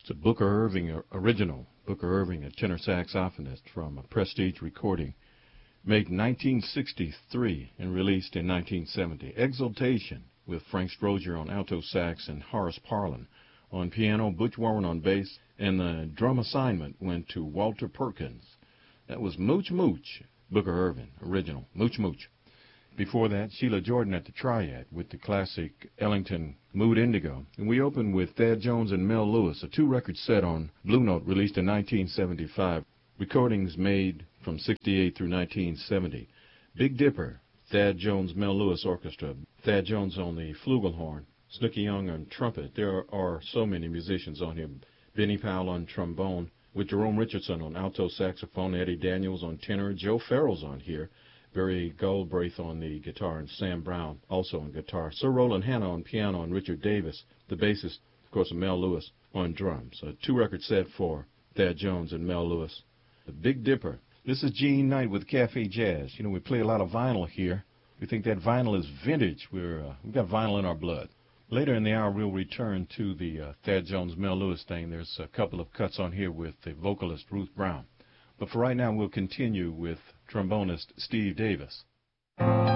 It's a Booker Irving original. Booker Irving, a tenor saxophonist from a Prestige recording, made in 1963 and released in 1970. Exultation, with Frank Strozier on alto sax and Horace Parlan on piano, Butch Warren on bass, and the drum assignment went to Walter Perkins. That was Mooch Mooch, Booker Irving, original, Mooch Mooch. Before that, Sheila Jordan at the Triad with the classic Ellington Mood Indigo. And we opened with Thad Jones and Mel Lewis, a two-record set on Blue Note released in 1975. Recordings made from 68 through 1970. Big Dipper, Thad Jones, Mel Lewis Orchestra. Thad Jones on the flugelhorn, Snooky Young on trumpet. There are so many musicians on here. Benny Powell on trombone, with Jerome Richardson on alto saxophone, Eddie Daniels on tenor, Joe Farrell's on here, Barry Goldbraith on the guitar, and Sam Brown also on guitar. Sir Roland Hanna on piano, and Richard Davis, the bassist, of course, and Mel Lewis on drums. A two-record set for Thad Jones and Mel Lewis. The Big Dipper. This is Gene Knight with Cafe Jazz. You know, we play a lot of vinyl here. We think that vinyl is vintage. We've got vinyl in our blood. Later in the hour, we'll return to the Thad Jones, Mel Lewis thing. There's a couple of cuts on here with the vocalist Ruth Brown. But for right now, we'll continue with trombonist Steve Davis.